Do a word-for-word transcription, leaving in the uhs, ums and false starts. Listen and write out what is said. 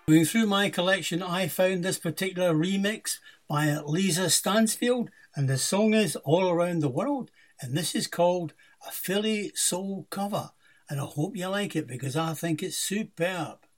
Going through my collection, I found this particular remix by Lisa Stansfield, and the song is All Around the World, and this is called a Philly Soul cover, and I hope you like it because I think it's superb.